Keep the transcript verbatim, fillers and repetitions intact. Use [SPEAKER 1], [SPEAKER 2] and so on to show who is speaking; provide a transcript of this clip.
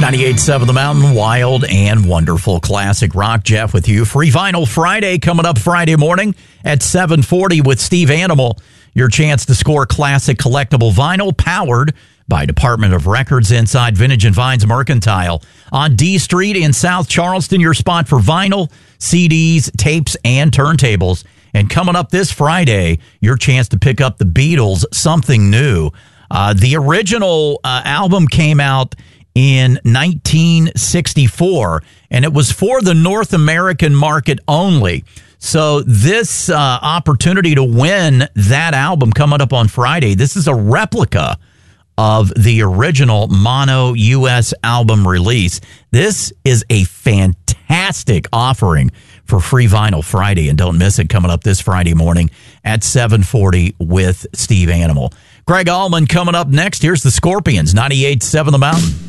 [SPEAKER 1] ninety-eight point seven The Mountain, wild and wonderful classic rock. Jeff with you. Free Vinyl Friday coming up Friday morning at seven forty with Steve Animal. Your chance to score classic collectible vinyl powered by Department of Records inside Vintage and Vines Mercantile on D Street in South Charleston. Your spot for vinyl, C Ds, tapes, and turntables. And coming up this Friday, your chance to pick up the Beatles' Something New. Uh, the original uh, album came out in nineteen sixty-four, and it was for the North American market only. So this uh, opportunity to win that album coming up on Friday, this is a replica of the original mono U S album release. This is a fantastic offering for Free Vinyl Friday, and don't miss it coming up this Friday morning at seven forty with Steve Animal. Greg Allman coming up next. Here's the Scorpions, ninety-eight point seven The Mountain.